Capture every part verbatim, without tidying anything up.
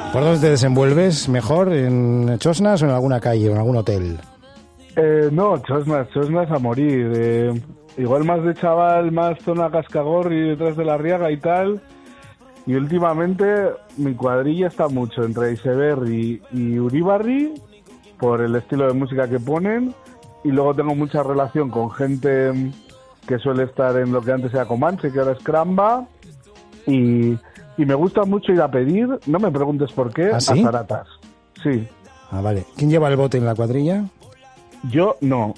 ¿Por dónde te desenvuelves mejor? ¿En Chosnas o en alguna calle o en algún hotel? Eh, no, Chosnas, Chosnas a morir. Eh, igual más de chaval, más zona Cascagorri, detrás de la Riaga y tal. Y últimamente mi cuadrilla está mucho entre Iseberri y Uribarri, por el estilo de música que ponen. Y luego tengo mucha relación con gente que suele estar en lo que antes era Comanche, que ahora es Cramba. Y, y me gusta mucho ir a pedir, no me preguntes por qué, ¿Ah, sí? a Zaratas. Sí. Ah, vale. ¿Quién lleva el bote en la cuadrilla? Yo no.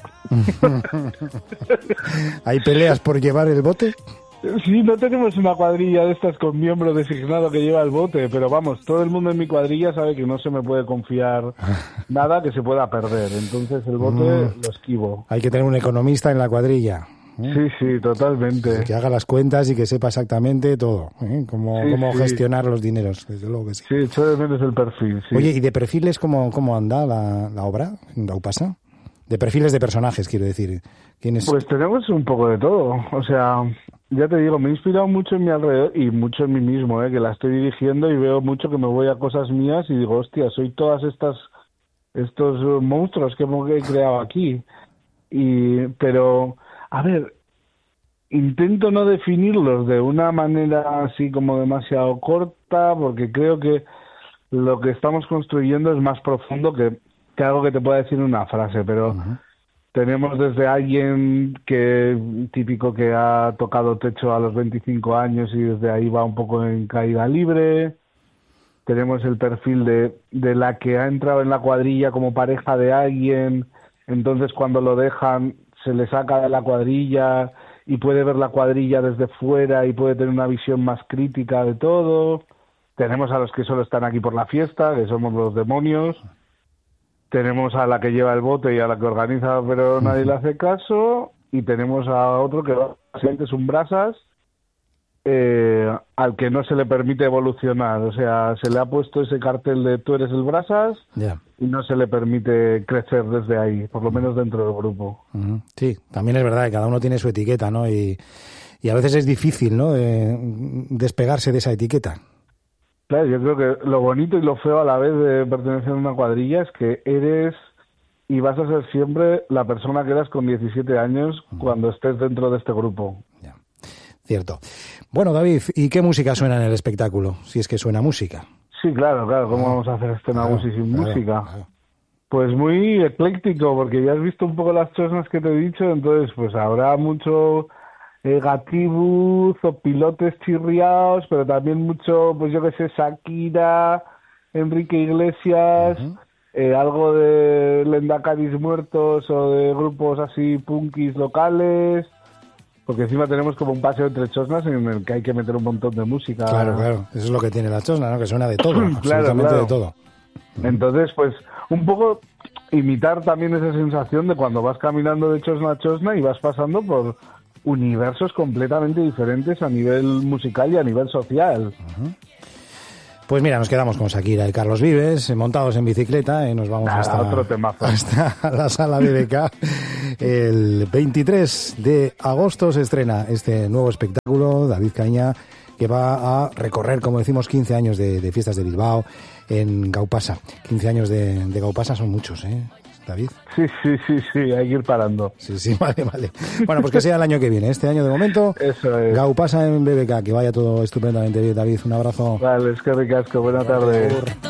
¿Hay peleas por llevar el bote? Sí, no tenemos una cuadrilla de estas con miembro designado que lleva el bote, pero vamos, todo el mundo en mi cuadrilla sabe que no se me puede confiar nada que se pueda perder, entonces el bote Mm. lo esquivo. Hay que tener un economista en la cuadrilla. ¿eh? Sí, sí, totalmente. Que haga las cuentas y que sepa exactamente todo, ¿eh? Cómo, Sí, cómo sí. gestionar los dineros, desde luego que sí. Sí, echo de menos el perfil, sí. Oye, ¿y de perfiles cómo, cómo anda la, la obra en Gaupasa? De perfiles de personajes, quiero decir. ¿Quién es? Pues tenemos un poco de todo, o sea, ya te digo, me he inspirado mucho en mi alrededor y mucho en mí mismo, ¿eh? Que la estoy dirigiendo y veo mucho que me voy a cosas mías y digo, hostia, soy todas estas estos uh, monstruos que hemos- que he creado aquí. Y pero, a ver, intento no definirlos de una manera así como demasiado corta, porque creo que lo que estamos construyendo es más profundo que, que algo que te pueda decir en una frase, pero Ujú. tenemos desde alguien que típico que ha tocado techo a los veinticinco años y desde ahí va un poco en caída libre. Tenemos el perfil de, de la que ha entrado en la cuadrilla como pareja de alguien, entonces cuando lo dejan se le saca de la cuadrilla y puede ver la cuadrilla desde fuera y puede tener una visión más crítica de todo. Tenemos a los que solo están aquí por la fiesta, que somos los demonios. Tenemos a la que lleva el bote y a la que organiza pero nadie le hace caso. Y tenemos a otro que básicamente es un brasas, eh, al que no se le permite evolucionar. O sea, se le ha puesto ese cartel de tú eres el brasas Ya. y no se le permite crecer desde ahí, por lo menos dentro del grupo. Ujú. Sí, también es verdad que cada uno tiene su etiqueta, ¿no? Y, y a veces es difícil, ¿no? De despegarse de esa etiqueta. Claro, yo creo que lo bonito y lo feo a la vez de pertenecer a una cuadrilla es que eres y vas a ser siempre la persona que eras con diecisiete años cuando estés dentro de este grupo. Ya. Cierto. Bueno, David, ¿y qué música suena en el espectáculo? Si es que suena música. Sí, claro, claro, ¿cómo vamos a hacer este Claro, Nagusi sin claro, música? claro. Pues muy ecléctico, porque ya has visto un poco las chosnas que te he dicho, entonces pues habrá mucho eh, gatibus o pilotes chirriados, pero también mucho, pues yo que sé, Shakira, Enrique Iglesias, Ujú. eh, algo de Lendacaris muertos o de grupos así punkis locales, porque encima tenemos como un paseo entre chosnas en el que hay que meter un montón de música. Claro, claro. Eso es lo que tiene la chosna, ¿no? Que suena de todo, Claro, absolutamente claro. de todo. Entonces, pues, un poco imitar también esa sensación de cuando vas caminando de chosna a chosna y vas pasando por universos completamente diferentes a nivel musical y a nivel social. Pues mira, nos quedamos con Shakira y Carlos Vives, eh, montados en bicicleta, y nos vamos Nada, hasta, otro temazo. hasta la sala B B K. El veintitrés de agosto se estrena este nuevo espectáculo, David Caña, que va a recorrer, como decimos, quince años de, de fiestas de Bilbao en Gaupasa. quince años de, de Gaupasa son muchos, ¿eh, David? Sí, sí, sí, sí, hay que ir parando. Sí, sí, vale, vale. Bueno, pues que sea el año que viene. Este año, de momento, Eso es. Gaupasa en B B K. Que vaya todo estupendamente bien, David. Un abrazo. Vale, es que ricasco, buena tarde.